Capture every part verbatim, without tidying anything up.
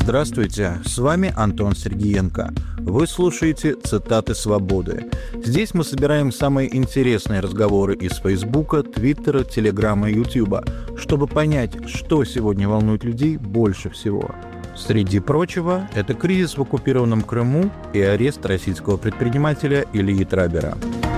Здравствуйте, с вами Антон Сергиенко. Вы слушаете «Цитаты свободы». Здесь мы собираем самые интересные разговоры из Фейсбука, Твиттера, Телеграма и Ютуба, чтобы понять, что сегодня волнует людей больше всего. Среди прочего, это кризис в оккупированном Крыму и арест российского предпринимателя Ильи Трабера.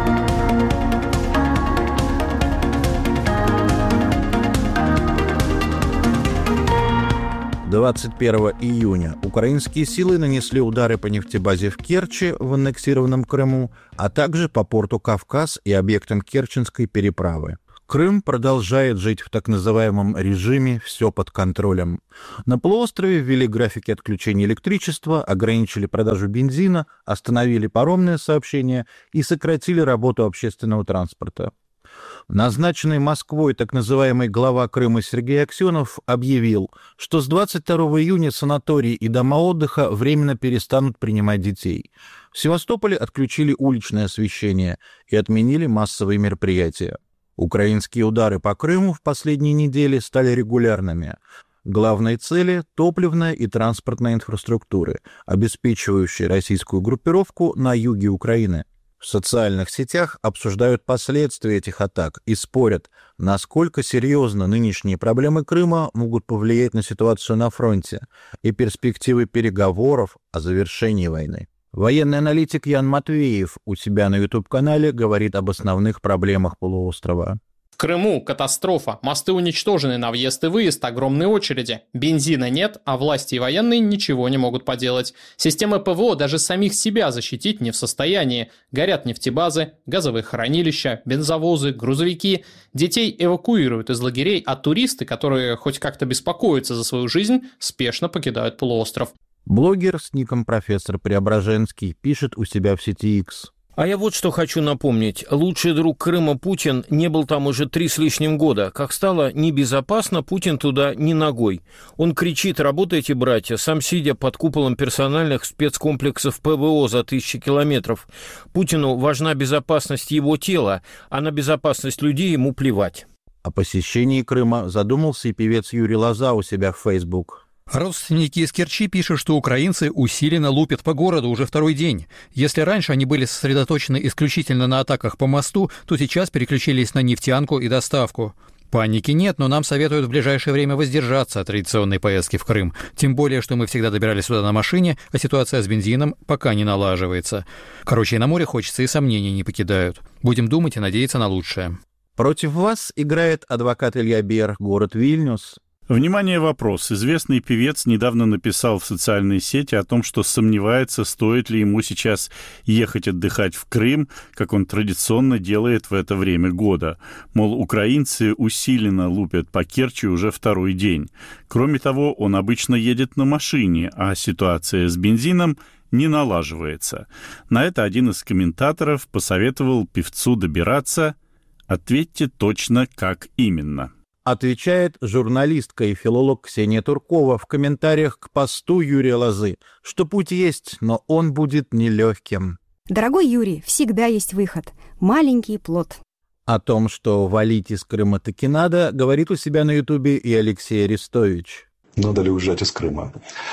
двадцать первого июня украинские силы нанесли удары по нефтебазе в Керчи в аннексированном Крыму, а также по порту Кавказ и объектам Керченской переправы. Крым продолжает жить в так называемом режиме «все под контролем». На полуострове ввели графики отключения электричества, ограничили продажу бензина, остановили паромное сообщение и сократили работу общественного транспорта. Назначенный Москвой так называемый глава Крыма Сергей Аксенов объявил, что с двадцать второго июня санатории и дома отдыха временно перестанут принимать детей. В Севастополе отключили уличное освещение и отменили массовые мероприятия. Украинские удары по Крыму в последние недели стали регулярными. Главные цели – топливная и транспортная инфраструктуры, обеспечивающие российскую группировку на юге Украины. В социальных сетях обсуждают последствия этих атак и спорят, насколько серьезно нынешние проблемы Крыма могут повлиять на ситуацию на фронте и перспективы переговоров о завершении войны. Военный аналитик Ян Матвеев у себя на YouTube-канале говорит об основных проблемах полуострова. В Крыму катастрофа. Мосты уничтожены на въезд и выезд, огромные очереди. Бензина нет, а власти и военные ничего не могут поделать. Система ПВО даже самих себя защитить не в состоянии. Горят нефтебазы, газовые хранилища, бензовозы, грузовики. Детей эвакуируют из лагерей, а туристы, которые хоть как-то беспокоятся за свою жизнь, спешно покидают полуостров. Блогер с ником профессор Преображенский пишет у себя в сети X. А я вот что хочу напомнить. Лучший друг Крыма Путин не был там уже три с лишним года. Как стало небезопасно, Путин туда ни ногой. Он кричит: работайте, братья, сам сидя под куполом персональных спецкомплексов ПВО за тысячи километров. Путину важна безопасность его тела, а на безопасность людей ему плевать. О посещении Крыма задумался и певец Юрий Лоза у себя в Facebook. Родственники из Керчи пишут, что украинцы усиленно лупят по городу уже второй день. Если раньше они были сосредоточены исключительно на атаках по мосту, то сейчас переключились на нефтянку и доставку. Паники нет, но нам советуют в ближайшее время воздержаться от традиционной поездки в Крым. Тем более, что мы всегда добирались сюда на машине, а ситуация с бензином пока не налаживается. Короче, на море хочется и сомнений не покидают. Будем думать и надеяться на лучшее. Против вас играет адвокат Илья Бер, город Вильнюс. Внимание, вопрос. Известный певец недавно написал в социальной сети о том, что сомневается, стоит ли ему сейчас ехать отдыхать в Крым, как он традиционно делает в это время года. Мол, украинцы усиленно лупят по Керчи уже второй день. Кроме того, он обычно едет на машине, а ситуация с бензином не налаживается. На это один из комментаторов посоветовал певцу добираться. Ответьте точно, как именно. Отвечает журналистка и филолог Ксения Туркова в комментариях к посту Юрия Лозы, что путь есть, но он будет нелегким. Дорогой Юрий, всегда есть выход. Маленький плод. О том, что валить из Крыма таки надо, говорит у себя на Ютубе и Алексей Арестович. Надо ли уезжать из Крыма?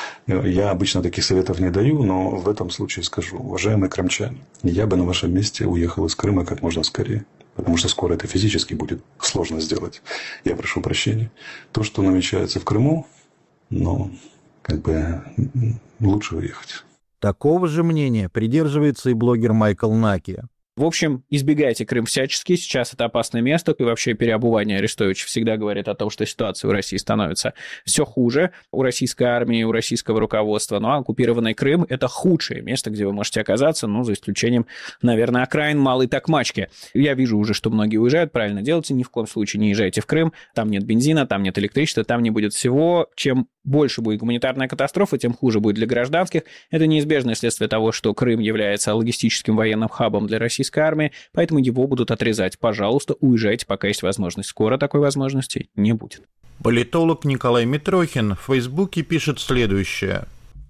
Я обычно таких советов не даю, но в этом случае скажу. Уважаемые крымчане, я бы на вашем месте уехал из Крыма как можно скорее. Потому что скоро это физически будет сложно сделать. Я прошу прощения. То, что намечается в Крыму, ну, как бы лучше уехать. Такого же мнения придерживается и блогер Майкл Наки. В общем, избегайте Крым всячески, сейчас это опасное место, и вообще переобувание Арестович всегда говорит о том, что ситуация в России становится все хуже у российской армии, у российского руководства, ну а оккупированный Крым – это худшее место, где вы можете оказаться, ну, за исключением, наверное, окраин Малой Токмачки. Я вижу уже, что многие уезжают, правильно делайте, ни в коем случае не езжайте в Крым, там нет бензина, там нет электричества, там не будет всего, чем больше будет гуманитарная катастрофа, тем хуже будет для гражданских. Это неизбежное следствие того, что Крым является логистическим военным хабом для российской армии, поэтому его будут отрезать. Пожалуйста, уезжайте, пока есть возможность. Скоро такой возможности не будет. Политолог Николай Митрохин в Фейсбуке пишет следующее.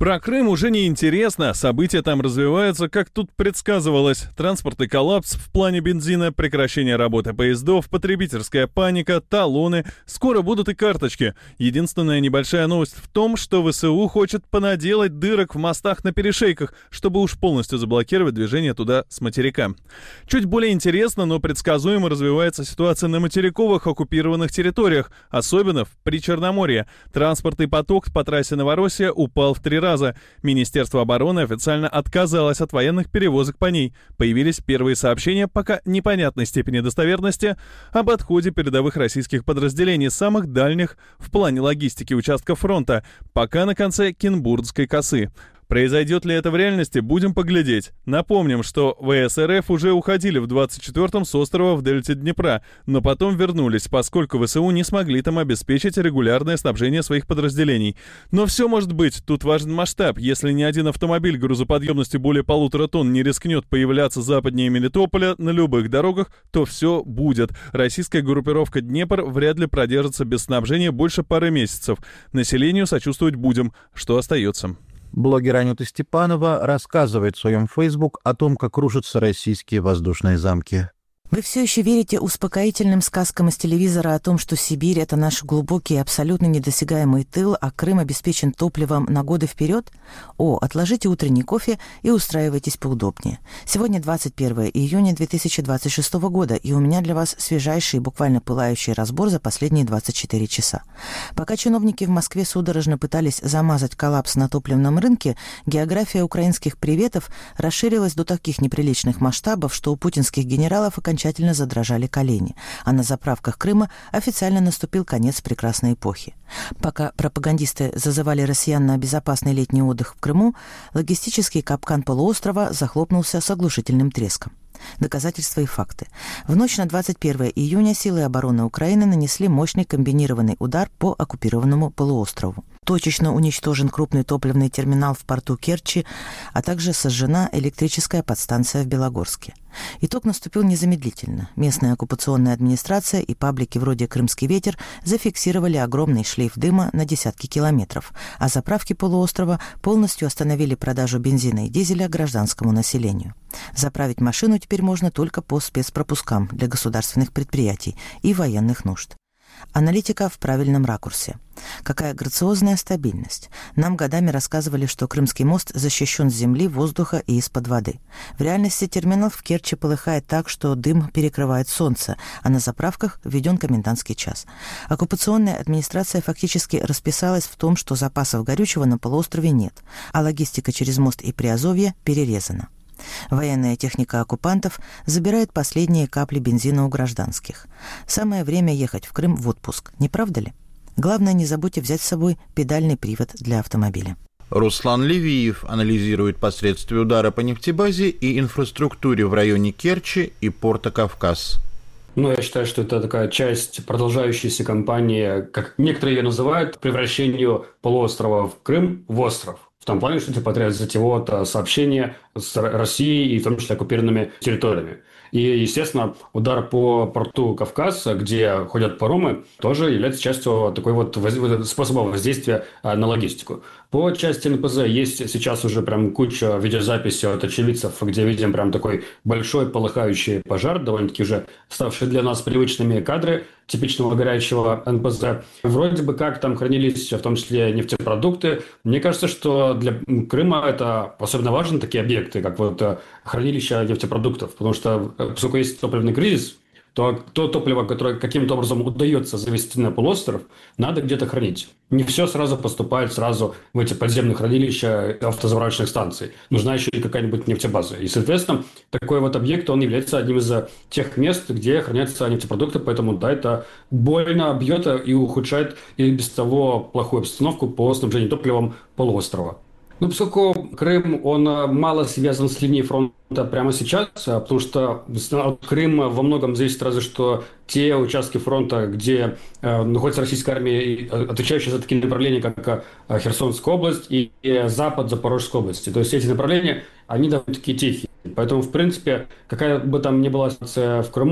Про Крым уже не интересно, события там развиваются, как тут предсказывалось. Транспортный коллапс в плане бензина, прекращение работы поездов, потребительская паника, талоны. Скоро будут и карточки. Единственная небольшая новость в том, что ВСУ хочет понаделать дырок в мостах на перешейках, чтобы уж полностью заблокировать движение туда с материка. Чуть более интересно, но предсказуемо развивается ситуация на материковых оккупированных территориях, особенно в Причерноморье. Транспортный поток по трассе Новороссия упал в три раза. Министерство обороны официально отказалось от военных перевозок по ней. Появились первые сообщения, пока непонятной степени достоверности, об отходе передовых российских подразделений, самых дальних в плане логистики участков фронта, пока на конце Кенбургской косы. Произойдет ли это в реальности, будем поглядеть. Напомним, что ВС РФ уже уходили в двадцать четвёртом с острова в дельте Днепра, но потом вернулись, поскольку ВСУ не смогли там обеспечить регулярное снабжение своих подразделений. Но все может быть, тут важен масштаб. Если ни один автомобиль грузоподъемностью более полутора тонн не рискнет появляться западнее Мелитополя на любых дорогах, то все будет. Российская группировка «Днепр» вряд ли продержится без снабжения больше пары месяцев. Населению сочувствовать будем, что остается. Блогер Анюта Степанова рассказывает в своем Facebook о том, как рушатся российские воздушные замки. Вы все еще верите успокоительным сказкам из телевизора о том, что Сибирь — это наш глубокий и абсолютно недосягаемый тыл, а Крым обеспечен топливом на годы вперед? О, отложите утренний кофе и устраивайтесь поудобнее. Сегодня двадцать первое июня две тысячи двадцать шестого года, и у меня для вас свежайший и буквально пылающий разбор за последние двадцать четыре часа. Пока чиновники в Москве судорожно пытались замазать коллапс на топливном рынке, география украинских приветов расширилась до таких неприличных масштабов, что у путинских генералов окончательно окончательно задрожали колени, а на заправках Крыма официально наступил конец прекрасной эпохи. Пока пропагандисты зазывали россиян на безопасный летний отдых в Крыму, логистический капкан полуострова захлопнулся с оглушительным треском. Доказательства и факты. В ночь на двадцать первое июня силы обороны Украины нанесли мощный комбинированный удар по оккупированному полуострову. Точечно уничтожен крупный топливный терминал в порту Керчи, а также сожжена электрическая подстанция в Белогорске. Итог наступил незамедлительно. Местная оккупационная администрация и паблики вроде «Крымский ветер» зафиксировали огромный шлейф дыма на десятки километров, а заправки полуострова полностью остановили продажу бензина и дизеля гражданскому населению. Заправить машину теперь можно только по спецпропускам для государственных предприятий и военных нужд. Аналитика в правильном ракурсе. Какая грациозная стабильность. Нам годами рассказывали, что Крымский мост защищен с земли, воздуха и из-под воды. В реальности терминал в Керчи полыхает так, что дым перекрывает солнце, а на заправках введен комендантский час. Оккупационная администрация фактически расписалась в том, что запасов горючего на полуострове нет, а логистика через мост и Приазовье перерезана. Военная техника оккупантов забирает последние капли бензина у гражданских. Самое время ехать в Крым в отпуск, не правда ли? Главное, не забудьте взять с собой педальный привод для автомобиля. Руслан Левиев анализирует последствия удара по нефтебазе и инфраструктуре в районе Керчи и порта Кавказ. Ну, я считаю, что это такая часть продолжающейся кампании, как некоторые ее называют, превращению полуострова в Крым в остров. В том плане, что это подряд затевают сообщения с Россией и в том числе оккупированными территориями. И, естественно, удар по порту Кавказ, где ходят паромы, тоже является частью такой вот воз... способа воздействия на логистику. По части эн пэ зэ есть сейчас уже прям куча видеозаписей от очевидцев, где видим прям такой большой полыхающий пожар, довольно-таки уже ставшие для нас привычными кадры типичного горячего эн пэ зэ. Вроде бы как там хранились в том числе нефтепродукты. Мне кажется, что для Крыма это особенно важны такие объекты, как вот хранилища нефтепродуктов, потому что поскольку есть топливный кризис, то то топливо, которое каким-то образом удается завести на полуостров, надо где-то хранить. Не все сразу поступает сразу в эти подземные хранилища автозаправочных станций. Нужна еще и какая-нибудь нефтебаза. И, соответственно, такой вот объект, он является одним из тех мест, где хранятся нефтепродукты, поэтому, да, это больно бьет и ухудшает и без того плохую обстановку по снабжению топливом полуострова. Ну, поскольку Крым, он мало связан с линией фронта прямо сейчас, потому что Крым во многом зависит разве что те участки фронта, где э, находится российская армия, отвечающая за такие направления, как э, Херсонская область и, и запад Запорожской области. То есть эти направления, они довольно-таки тихие. Поэтому, в принципе, какая бы там ни была ситуация в Крыму,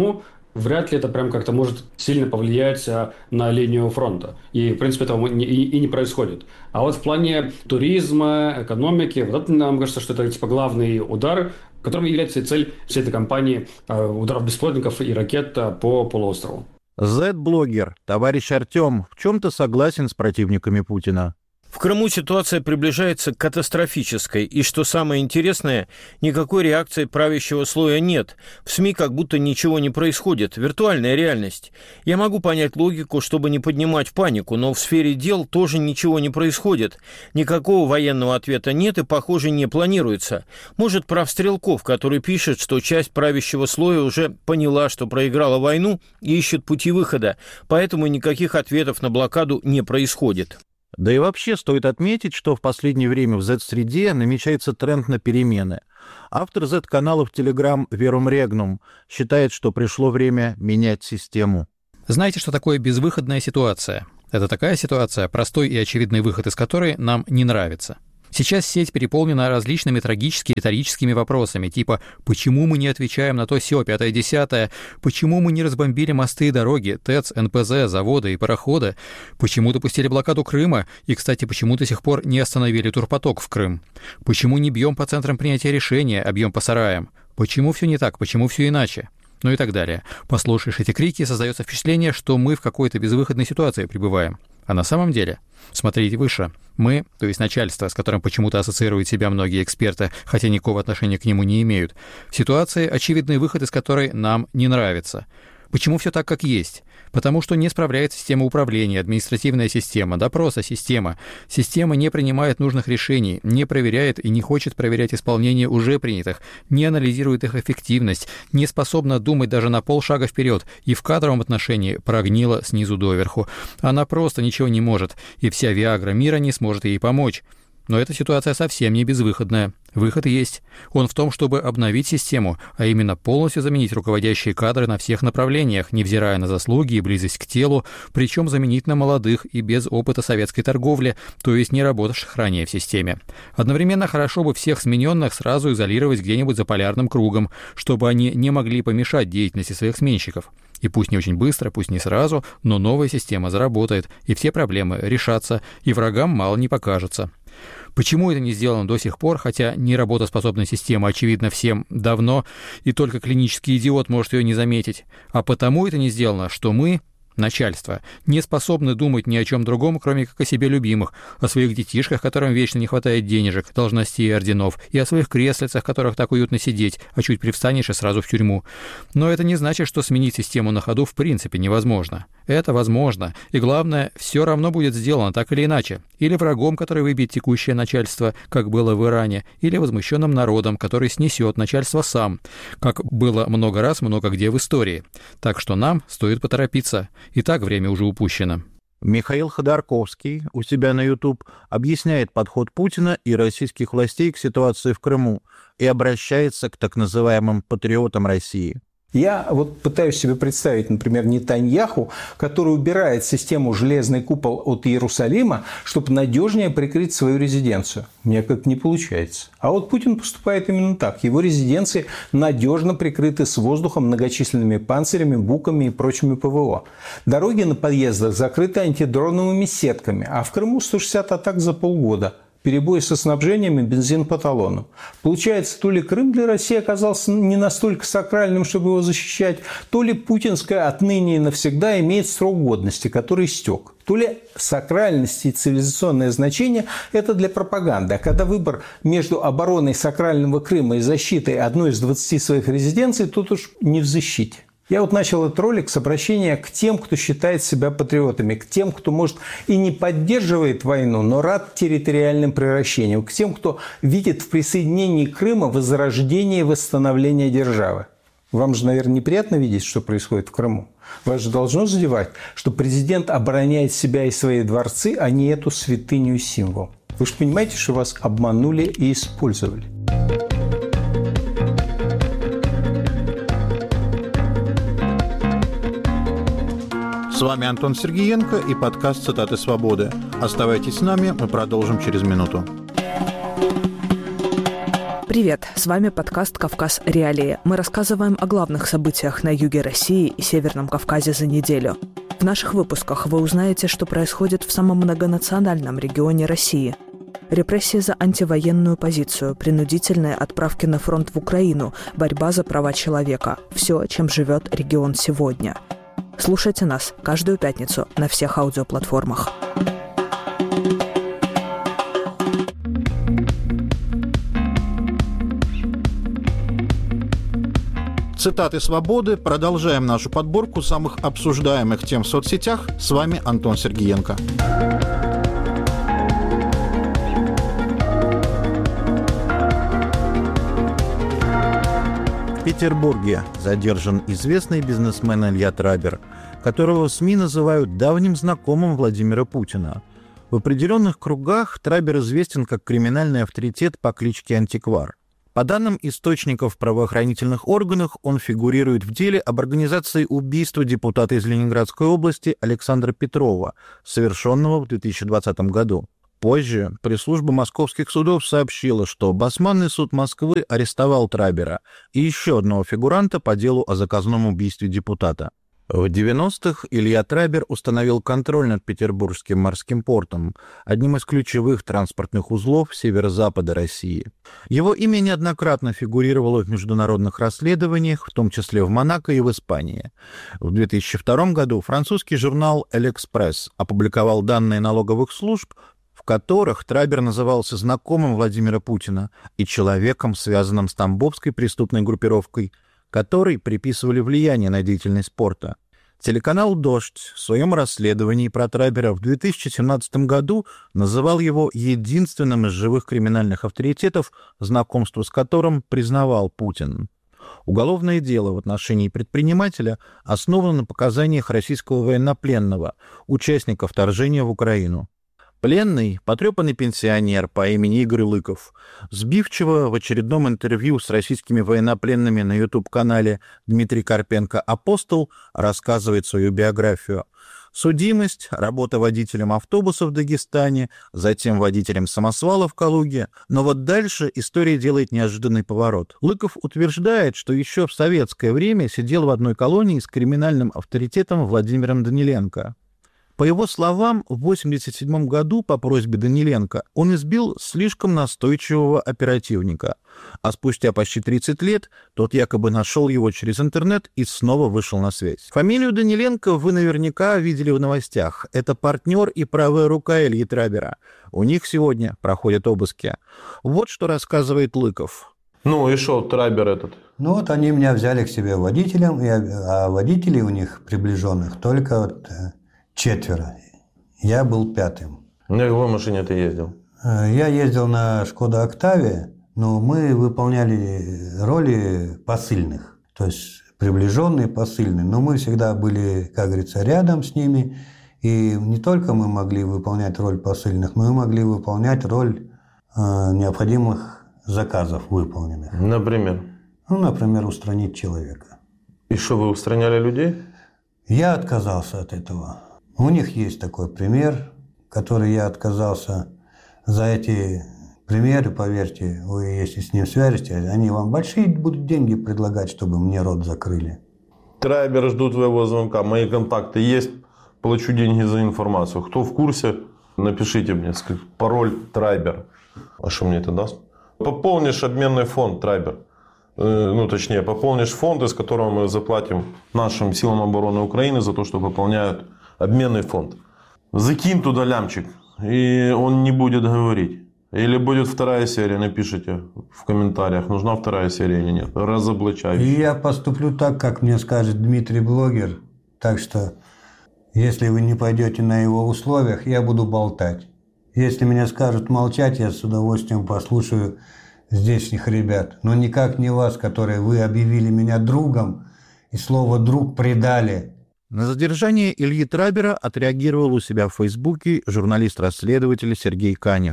вряд ли это прям как-то может сильно повлиять на линию фронта. И, в принципе, этого и, и не происходит. А вот в плане туризма, экономики, вот это, нам кажется, что это типа главный удар, которым является и цель всей этой кампании ударов беспилотников и ракет по полуострову. Зет-блогер, товарищ Артем, в чем-то согласен с противниками Путина. В Крыму ситуация приближается к катастрофической, и, что самое интересное, никакой реакции правящего слоя нет. В СМИ как будто ничего не происходит, виртуальная реальность. Я могу понять логику, чтобы не поднимать панику, но в сфере дел тоже ничего не происходит. Никакого военного ответа нет и, похоже, не планируется. Может, прав Стрелков, который пишет, что часть правящего слоя уже поняла, что проиграла войну и ищет пути выхода, поэтому никаких ответов на блокаду не происходит. Да и вообще стоит отметить, что в последнее время в зет-среде намечается тренд на перемены. Автор зет-канала в Telegram Verum Regnum считает, что пришло время менять систему. Знаете, что такое безвыходная ситуация? Это такая ситуация, простой и очевидный выход из которой нам не нравится. Сейчас сеть переполнена различными трагическими риторическими вопросами, типа «почему мы не отвечаем на то сё, пятое-десятое?», «почему мы не разбомбили мосты и дороги, ТЭЦ, эн пэ зэ, заводы и пароходы?», «почему допустили блокаду Крыма?» и, кстати, «почему до сих пор не остановили турпоток в Крым?», «почему не бьем по центрам принятия решения, а бьем по сараям?», «почему все не так, почему все иначе?», ну и так далее. Послушаешь эти крики, создается впечатление, что мы в какой-то безвыходной ситуации пребываем. А на самом деле, смотрите выше, мы, то есть начальство, с которым почему-то ассоциируют себя многие эксперты, хотя никакого отношения к нему не имеют, в ситуации, очевидный выход из которой нам не нравится. Почему все так, как есть? Потому что не справляется система управления, административная система, допроса система. Система не принимает нужных решений, не проверяет и не хочет проверять исполнение уже принятых, не анализирует их эффективность, не способна думать даже на полшага вперед и в кадровом отношении прогнила снизу доверху. Она просто ничего не может, и вся Виагра мира не сможет ей помочь. Но эта ситуация совсем не безвыходная. Выход есть. Он в том, чтобы обновить систему, а именно полностью заменить руководящие кадры на всех направлениях, невзирая на заслуги и близость к телу, причем заменить на молодых и без опыта советской торговли, то есть не работавших ранее в системе. Одновременно хорошо бы всех смененных сразу изолировать где-нибудь за полярным кругом, чтобы они не могли помешать деятельности своих сменщиков. И пусть не очень быстро, пусть не сразу, но новая система заработает, и все проблемы решатся, и врагам мало не покажется. Почему это не сделано до сих пор, хотя неработоспособная система очевидна всем давно, и только клинический идиот может ее не заметить? А потому это не сделано, что мы, начальство, не способны думать ни о чем другом, кроме как о себе любимых, о своих детишках, которым вечно не хватает денежек, должностей и орденов, и о своих креслицах, в которых так уютно сидеть, а чуть привстанешь и сразу в тюрьму. Но это не значит, что сменить систему на ходу в принципе невозможно. Это возможно, и главное, все равно будет сделано так или иначе. Или врагом, который выбьет текущее начальство, как было в Иране, или возмущенным народом, который снесет начальство сам, как было много раз, много где в истории. Так что нам стоит поторопиться. И так время уже упущено. Михаил Ходорковский у себя на YouTube объясняет подход Путина и российских властей к ситуации в Крыму и обращается к так называемым патриотам России. Я вот пытаюсь себе представить, например, Нетаньяху, который убирает систему «Железный купол» от Иерусалима, чтобы надежнее прикрыть свою резиденцию. Мне как-то не получается. А вот Путин поступает именно так. Его резиденции надежно прикрыты с воздухом многочисленными панцирями, буками и прочими ПВО. Дороги на подъездах закрыты антидроновыми сетками, а в Крыму сто шестьдесят атак за полгода. Перебои со снабжением и бензин по талону. Получается, то ли Крым для России оказался не настолько сакральным, чтобы его защищать, то ли путинское отныне и навсегда имеет срок годности, который истек. То ли сакральность и цивилизационное значение – это для пропаганды. А когда выбор между обороной сакрального Крыма и защитой одной из двадцати своих резиденций, тут уж не в защите. Я вот начал этот ролик с обращения к тем, кто считает себя патриотами, к тем, кто, может, и не поддерживает войну, но рад территориальным превращениям, к тем, кто видит в присоединении Крыма возрождение и восстановление державы. Вам же, наверное, неприятно видеть, что происходит в Крыму. Вас же должно задевать, что президент обороняет себя и свои дворцы, а не эту святыню и символ. Вы же понимаете, что вас обманули и использовали. С вами Антон Сергеенко и подкаст «Цитаты свободы». Оставайтесь с нами, мы продолжим через минуту. Привет, с вами подкаст «Кавказ. Реалии». Мы рассказываем о главных событиях на юге России и Северном Кавказе за неделю. В наших выпусках вы узнаете, что происходит в самом многонациональном регионе России. Репрессии за антивоенную позицию, принудительные отправки на фронт в Украину, борьба за права человека. Все, чем живет регион сегодня. Слушайте нас каждую пятницу на всех аудиоплатформах. Цитаты «Свободы». Продолжаем нашу подборку самых обсуждаемых тем в соцсетях. С вами Антон Сергиенко. В Петербурге задержан известный бизнесмен Илья Трабер, которого в СМИ называют давним знакомым Владимира Путина. В определенных кругах Трабер известен как криминальный авторитет по кличке Антиквар. По данным источников в правоохранительных органах, он фигурирует в деле об организации убийства депутата из Ленинградской области Александра Петрова, совершенного в две тысячи двадцатом году. Позже пресс-служба московских судов сообщила, что Басманный суд Москвы арестовал Трабера и еще одного фигуранта по делу о заказном убийстве депутата. В девяностых Илья Трабер установил контроль над Петербургским морским портом, одним из ключевых транспортных узлов северо-запада России. Его имя неоднократно фигурировало в международных расследованиях, в том числе в Монако и в Испании. В две тысячи втором году французский журнал «Эль-Экспресс» опубликовал данные налоговых служб, в которых Трабер назывался знакомым Владимира Путина и человеком, связанным с тамбовской преступной группировкой, которой приписывали влияние на деятельность порта. Телеканал «Дождь» в своем расследовании про Трабера в две тысячи семнадцатом году называл его единственным из живых криминальных авторитетов, знакомство с которым признавал Путин. Уголовное дело в отношении предпринимателя основано на показаниях российского военнопленного, участника вторжения в Украину. Пленный, потрепанный пенсионер по имени Игорь Лыков, сбивчиво в очередном интервью с российскими военнопленными на YouTube-канале Дмитрий Карпенко «Апостол» рассказывает свою биографию. Судимость, работа водителем автобуса в Дагестане, затем водителем самосвала в Калуге. Но вот дальше история делает неожиданный поворот. Лыков утверждает, что еще в советское время сидел в одной колонии с криминальным авторитетом Владимиром Даниленко. По его словам, в восемьдесят седьмом году по просьбе Даниленко он избил слишком настойчивого оперативника, а спустя почти тридцать лет тот якобы нашел его через интернет и снова вышел на связь. Фамилию Даниленко вы наверняка видели в новостях. Это партнер и правая рука Ильи Трабера. У них сегодня проходят обыски. Вот что рассказывает Лыков. Ну и что, Трабер этот? Ну вот они меня взяли к себе водителем, а водителей у них приближенных только вот четверо. Я был пятым. На какой машине ты ездил? Я ездил на Шкода Октавия, но мы выполняли роли посыльных. То есть приближенные посыльные. Но мы всегда были, как говорится, рядом с ними. И не только мы могли выполнять роль посыльных, мы могли выполнять роль э, необходимых заказов выполненных. Например? Ну, например, устранить человека. И что, вы устраняли людей? Я отказался от этого. У них есть такой пример, который я отказался. За эти примеры, поверьте, вы, если с ним свяжетесь, они вам большие будут деньги предлагать, чтобы мне рот закрыли. Трабер, жду твоего звонка. Мои контакты есть. Плачу деньги за информацию. Кто в курсе, напишите мне. Пароль Трабер. А что мне это даст? Пополнишь обменный фонд Трабер. Ну, точнее, пополнишь фонд, из которого мы заплатим нашим силам обороны Украины за то, что пополняют обменный фонд. Закинь туда лямчик, и он не будет говорить. Или будет вторая серия, напишите в комментариях, нужна вторая серия или нет. Разоблачаюсь. И я поступлю так, как мне скажет Дмитрий Блогер. Так что, если вы не пойдете на его условиях, я буду болтать. Если меня скажут молчать, я с удовольствием послушаю здешних ребят. Но никак не вас, которые вы объявили меня другом и слово «друг» предали. На задержание Ильи Трабера отреагировал у себя в Фейсбуке журналист-расследователь Сергей Канев.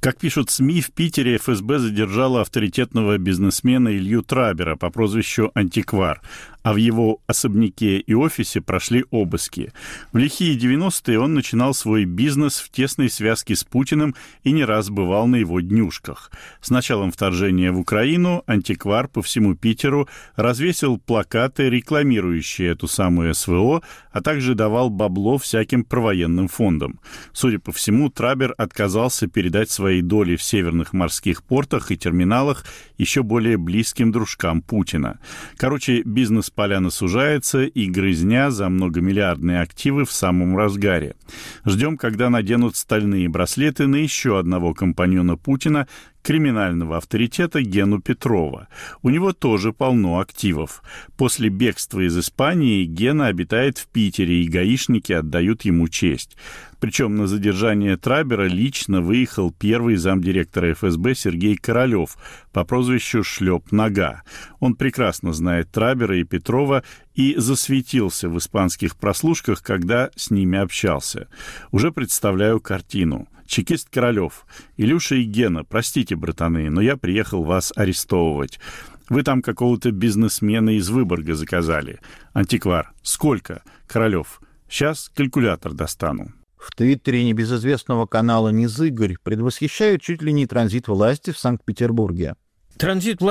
Как пишут СМИ, в Питере эф эс бэ задержала авторитетного бизнесмена Илью Трабера по прозвищу «Антиквар», а в его особняке и офисе прошли обыски. В лихие девяностые он начинал свой бизнес в тесной связке с Путиным и не раз бывал на его днюшках. С началом вторжения в Украину «Антиквар» по всему Питеру развесил плакаты, рекламирующие эту самую эс вэ о, а также давал бабло всяким провоенным фондам. Судя по всему, Трабер отказался передать свои доли в северных морских портах и терминалах еще более близким дружкам Путина. Короче, бизнес-поляна сужается, и грызня за многомиллиардные активы в самом разгаре. Ждем, когда наденут стальные браслеты на еще одного компаньона Путина, криминального авторитета Гену Петрова. У него тоже полно активов. После бегства из Испании Гена обитает в Питере, и гаишники отдают ему честь. Причем на задержание Трабера лично выехал первый замдиректора эф эс бэ Сергей Королев по прозвищу «Шлеп-нога». Он прекрасно знает Трабера и Петрова и засветился в испанских прослушках, когда с ними общался. Уже представляю картину. Чекист Королев: «Илюша и Гена, простите, братаны, но я приехал вас арестовывать. Вы там какого-то бизнесмена из Выборга заказали. Антиквар: сколько? Королев: сейчас калькулятор достану». В твиттере небезызвестного канала «Низыгорь» предвосхищают чуть ли не транзит власти в Санкт-Петербурге. Транзит